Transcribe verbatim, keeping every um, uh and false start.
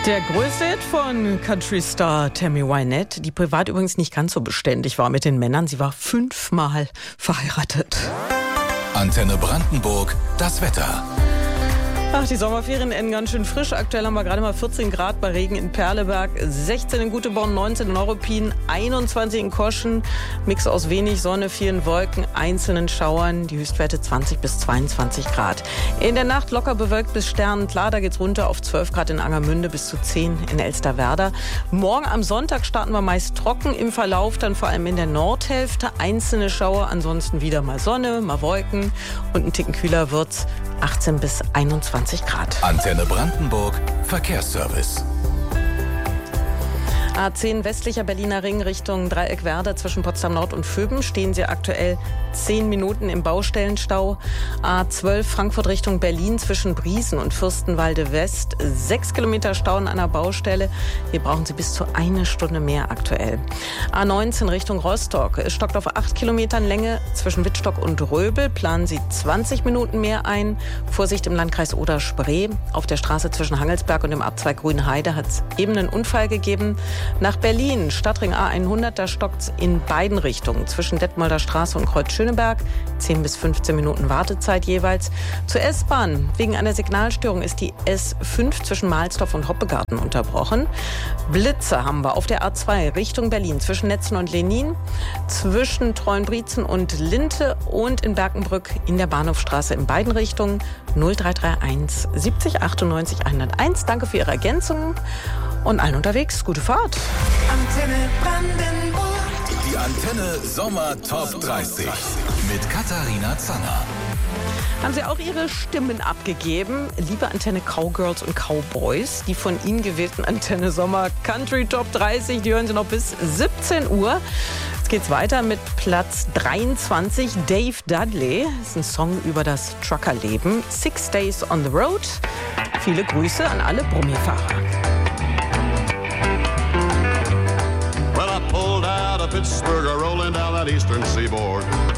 Der größte Hit von Country-Star Tammy Wynette, die privat übrigens nicht ganz so beständig war mit den Männern. Sie war fünfmal verheiratet. Antenne Brandenburg, das Wetter. Ach, die Sommerferien enden ganz schön frisch. Aktuell haben wir gerade mal vierzehn Grad bei Regen in Perleberg, sechzehn in Guteborn, neunzehn in Neuruppin, einundzwanzig in Koschen. Mix aus wenig Sonne, vielen Wolken, einzelnen Schauern. Die Höchstwerte zwanzig bis zweiundzwanzig Grad. In der Nacht locker bewölkt bis sternenklar. Da geht's runter auf zwölf Grad in Angermünde bis zu zehn in Elsterwerda. Morgen am Sonntag starten wir meist trocken. Im Verlauf dann vor allem in der Nordhälfte einzelne Schauer. Ansonsten wieder mal Sonne, mal Wolken. Und ein Ticken kühler wird's. achtzehn bis einundzwanzig Grad. Antenne Brandenburg, Verkehrsservice. A zehn westlicher Berliner Ring Richtung Dreieckwerder zwischen Potsdam Nord und Vöben stehen Sie aktuell zehn Minuten im Baustellenstau. A zwölf Frankfurt Richtung Berlin zwischen Briesen und Fürstenwalde West. Sechs Kilometer Stau an einer Baustelle. Hier brauchen Sie bis zu eine Stunde mehr aktuell. A neunzehn Richtung Rostock. Es stockt auf acht Kilometern Länge zwischen Wittstock und Röbel. Planen Sie zwanzig Minuten mehr ein. Vorsicht im Landkreis Oder-Spree. Auf der Straße zwischen Hangelsberg und dem Abzweig Grünheide hat es eben einen Unfall gegeben. Nach Berlin, Stadtring A hundert, da stockt's in beiden Richtungen. Zwischen Detmolder Straße und Kreuz Schöneberg. zehn bis fünfzehn Minuten Wartezeit jeweils. Zur S-Bahn. Wegen einer Signalstörung ist die S fünf zwischen Mahlsdorf und Hoppegarten unterbrochen. Blitze haben wir auf der A zwei Richtung Berlin. Zwischen Netzen und Lenin. Zwischen Treuenbrietzen und Linte. Und in Berkenbrück in der Bahnhofstraße in beiden Richtungen. null drei drei eins siebzig achtundneunzig hunderteins. Danke für Ihre Ergänzungen. Und allen unterwegs, gute Fahrt. Antenne Brandenburg. Die Antenne Sommer Top dreißig mit Katharina Zanner. Haben Sie auch Ihre Stimmen abgegeben? Liebe Antenne Cowgirls und Cowboys, die von Ihnen gewählten Antenne Sommer Country Top dreißig, die hören Sie noch bis siebzehn Uhr. Jetzt geht's weiter mit Platz dreiundzwanzig, Dave Dudley. Das ist ein Song über das Truckerleben. Six Days on the Road. Viele Grüße an alle Brummifahrer. Well, I pulled out of Pittsburgh, rolling down that eastern seaboard.